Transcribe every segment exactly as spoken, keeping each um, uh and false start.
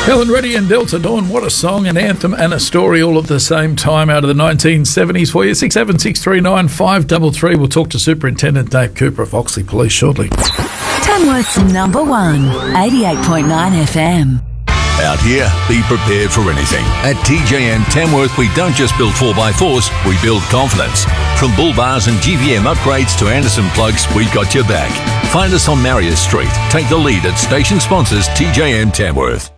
Helen Reddy and Delta Dawn, what a song, an anthem and a story all at the same time out of the nineteen seventies for you. six seven six three nine five three three. We'll talk to Superintendent Dave Cooper of Oxley Police shortly. Tamworth's number one, eighty-eight point nine F M. Out here, be prepared for anything. At T J M Tamworth, we don't just build four by fours, we build confidence. From bull bars and G V M upgrades to Anderson plugs, we got your back. Find us on Marius Street. Take the lead at station sponsors T J M Tamworth.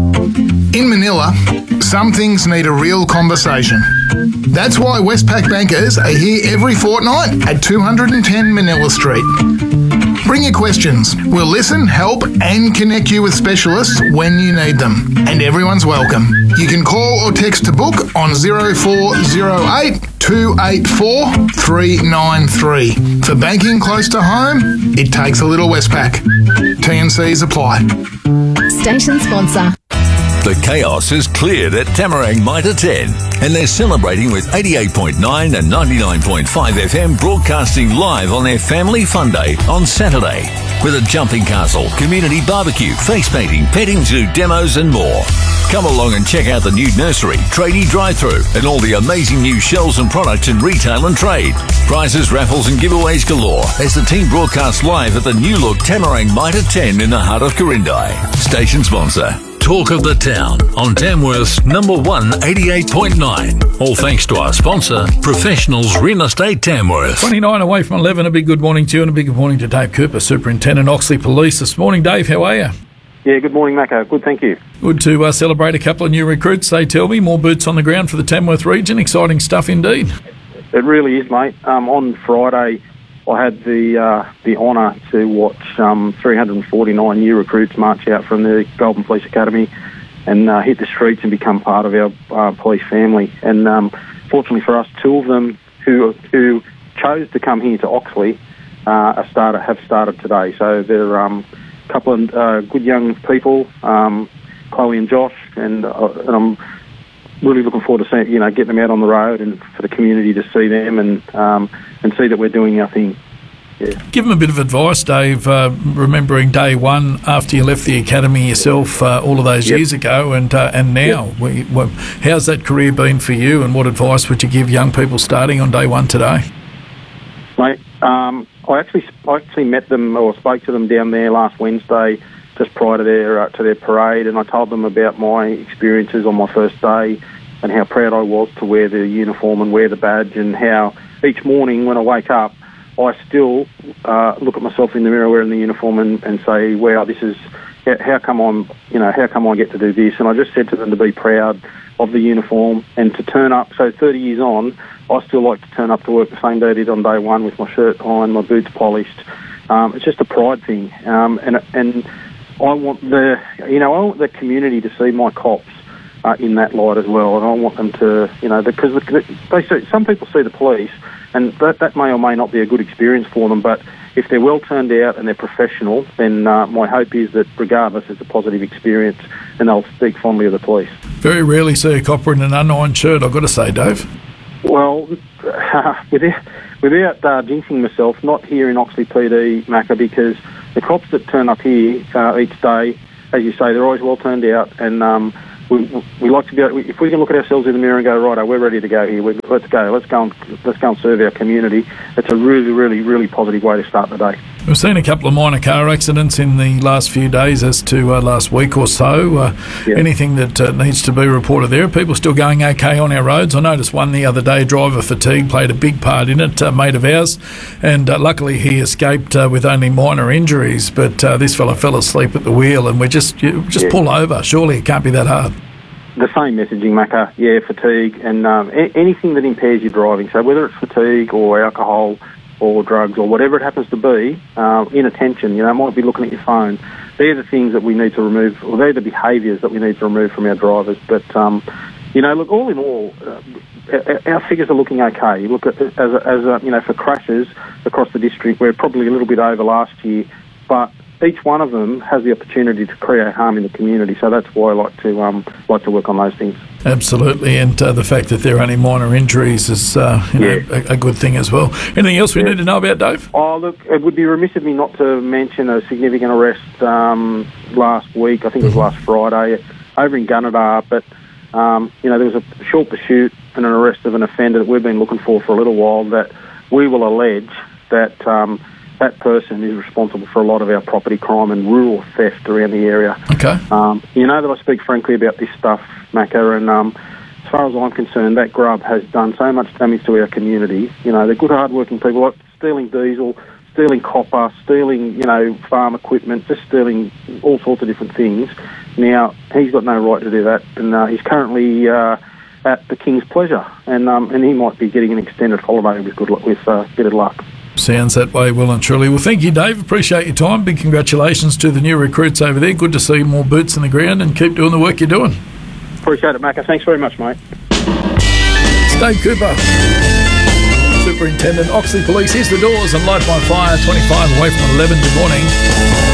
In Manila, some things need a real conversation. That's why Westpac bankers are here every fortnight at two ten Manila Street. Bring your questions. We'll listen, help and connect you with specialists when you need them. And everyone's welcome. You can call or text to book on zero four zero eight two eight four three nine three. For banking close to home, it takes a little Westpac. T and Cs apply. Station sponsor. The chaos is cleared at Tamarang Mitre ten, and they're celebrating with eighty-eight point nine and ninety-nine point five F M broadcasting live on their Family Fun Day on Saturday, with a jumping castle, community barbecue, face painting, petting zoo demos and more. Come along and check out the new nursery, tradie drive-through, and all the amazing new shelves and products in retail and trade. Prizes, raffles and giveaways galore as the team broadcasts live at the new look Tamarang Mitre ten in the heart of Corindai. Station sponsor. Talk of the Town on Tamworth's number one, eighty-eight point nine. All thanks to our sponsor, Professionals Real Estate Tamworth. twenty-nine away from eleven. A big good morning to you and a big good morning to Dave Cooper, Superintendent Oxley Police this morning. Dave, how are you? Yeah, good morning, Mako. Good, thank you. Good to uh, celebrate a couple of new recruits, they tell me. More boots on the ground for the Tamworth region. Exciting stuff indeed. It really is, mate. Um, on Friday, I had the uh, the honour to watch um, three hundred forty-nine new recruits march out from the Goulburn Police Academy and uh, hit the streets and become part of our uh, police family. And um, fortunately for us, two of them who who chose to come here to Oxley uh, are started, have started today. So they're um, a couple of uh, good young people, um, Chloe and Josh, and, uh, and I'm really looking forward to seeing, you know, getting them out on the road and for the community to see them and um, and see that we're doing our thing. Yeah. Give them a bit of advice, Dave, uh, remembering day one after you left the academy yourself uh, all of those yep. years ago and uh, and now. Yep. we, well, how's that career been for you and what advice would you give young people starting on day one today? Mate, um, I actually I actually met them or spoke to them down there last Wednesday just prior to their uh, to their parade, and I told them about my experiences on my first day and how proud I was to wear the uniform and wear the badge, and how each morning when I wake up, I still uh, look at myself in the mirror wearing the uniform and, and say, wow, this is, how come I'm, you know, how come I get to do this? And I just said to them to be proud of the uniform and to turn up. So thirty years on, I still like to turn up to work the same day I did on day one with my shirt on, my boots polished. Um, it's just a pride thing. Um, and, and I want the, you know, I want the community to see my cops uh, in that light as well. And I want them to, you know, because the, they see, some people see the police, and that, that may or may not be a good experience for them, but if they're well turned out and they're professional, then uh, my hope is that regardless, it's a positive experience and they'll speak fondly of the police. Very rarely see a copper in an unironed shirt, I've got to say, Dave. Well, uh, without, without uh, jinxing myself, not here in Oxley P D, Macca, because the cops that turn up here uh, each day, as you say, they're always well turned out, and um, we, we like to be able, if we can look at ourselves in the mirror and go, righto, we're ready to go here. We, let's go. Let's go and let's go and serve our community. It's a really, really, really positive way to start the day. We've seen a couple of minor car accidents in the last few days as to uh, last week or so. Uh, yeah. Anything that uh, needs to be reported there? Are people still going okay on our roads? I noticed one the other day, driver fatigue played a big part in it, a mate of ours, and uh, luckily he escaped uh, with only minor injuries, but uh, this fella fell asleep at the wheel, and we just you just yeah. pull over. Surely it can't be that hard. The same messaging, Macca, yeah, fatigue, and um, a- anything that impairs your driving. So whether it's fatigue or alcohol or drugs or whatever it happens to be, uh, inattention, you know, might be looking at your phone. They're the things that we need to remove, or they're the behaviours that we need to remove from our drivers. But, um, you know, look, all in all, uh, our figures are looking okay. You look at, as a, as a, you know, for crashes across the district, we're probably a little bit over last year, but each one of them has the opportunity to create harm in the community, so that's why I like to um, like to work on those things. Absolutely, and uh, the fact that they're only minor injuries is uh, you know, yeah. a, a good thing as well. Anything else we yeah. need to know about, Dave? Oh, look, it would be remiss of me not to mention a significant arrest um, last week. I think it was last Friday. over in Gunnedah, but um, you know, there was a short pursuit and an arrest of an offender that we've been looking for for a little while, that we will allege that um, that person is responsible for a lot of our property crime and rural theft around the area. Okay. Um, you know that I speak frankly about this stuff, Macca, and um, as far as I'm concerned, that grub has done so much damage to our community. You know, they're good, hard-working people, like stealing diesel, stealing copper, stealing, you know, farm equipment, just stealing all sorts of different things. Now, he's got no right to do that, and uh, he's currently uh, at the King's Pleasure, and um, and he might be getting an extended holiday with good luck, with uh, bit of luck. Sounds that way, well and truly. Well, thank you, Dave. Appreciate your time. Big congratulations to the new recruits over there. Good to see more boots in the ground, and keep doing the work you're doing. Appreciate it, Macca. Thanks very much, mate. Dave Cooper, Superintendent, Oxley Police. Here's the Doors and Light My Fire, twenty-five away from eleven. Good morning.